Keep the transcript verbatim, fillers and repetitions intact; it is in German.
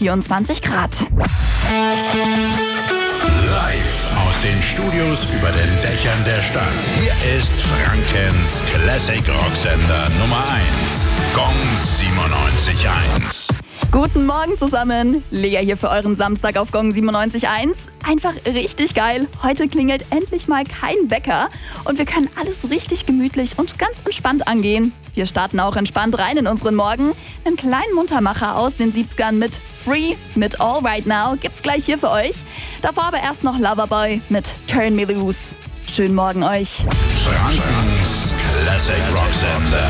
vierundzwanzig Grad. Live aus den Studios über den Dächern der Stadt. Hier ist Frankens Classic Rocksender Nummer eins. Gong siebenundneunzig Komma eins. Guten Morgen zusammen. Lea hier für euren Samstag auf Gong siebenundneunzig Komma eins. Einfach richtig geil. Heute klingelt endlich mal kein Wecker und wir können alles richtig gemütlich und ganz entspannt angehen. Wir starten auch entspannt rein in unseren Morgen. Einen kleinen Muntermacher aus den siebzigern mit Free mit All Right Now gibt's gleich hier für euch. Davor aber erst noch Loverboy mit Turn Me Loose. Schönen Morgen euch. Frankens Classic Rocksender.